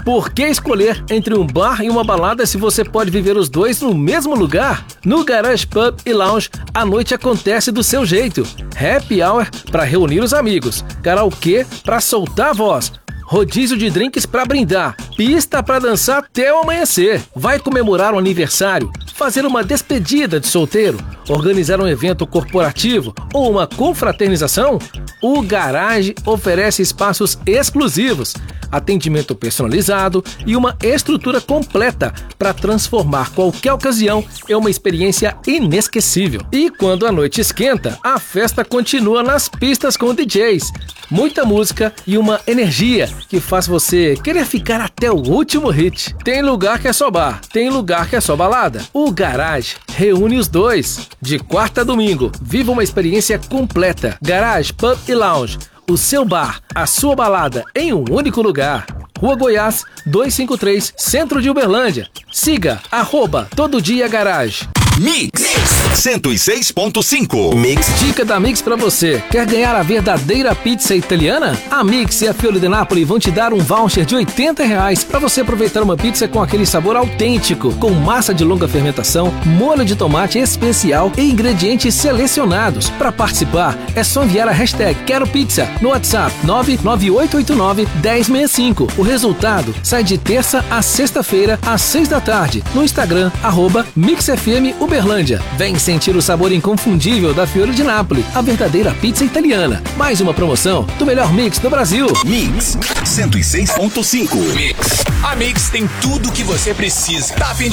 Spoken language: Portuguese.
Por que escolher entre um bar e uma balada se você pode viver os dois no mesmo lugar? No Garage Pub e Lounge, a noite acontece do seu jeito. Happy Hour para reunir os amigos, karaokê para soltar a voz, rodízio de drinks para brindar, pista para dançar até o amanhecer. Vai comemorar um aniversário, fazer uma despedida de solteiro, organizar um evento corporativo ou uma confraternização? O Garage oferece espaços exclusivos, atendimento personalizado e uma estrutura completa para transformar qualquer ocasião em uma experiência inesquecível. E quando a noite esquenta, a festa continua nas pistas com DJs. Muita música e uma energia que faz você querer ficar até o último hit. Tem lugar que é só bar, tem lugar que é só balada. O Garage reúne os dois. De quarta a domingo, viva uma experiência completa. Garage Pub e Lounge, o seu bar, a sua balada em um único lugar. Rua Goiás, 253, Centro de Uberlândia. Siga @tododiagarage. Mix 106.5. Mix. Dica da Mix pra você. Quer ganhar a verdadeira pizza italiana? A Mix e a Fiore de Napoli vão te dar um voucher de R$80 para você aproveitar uma pizza com aquele sabor autêntico, com massa de longa fermentação, molho de tomate especial e ingredientes selecionados. Para participar, é só enviar a hashtag Quero Pizza no WhatsApp 99889-1065. O resultado sai de terça a sexta-feira, às 6 da tarde, no Instagram, @MixFM Uberlândia. Vem sentir o sabor inconfundível da Fiore de Napoli, a verdadeira pizza italiana. Mais uma promoção do melhor mix do Brasil. Mix 106.5. Mix. A Mix tem tudo o que você precisa. Tá a fim de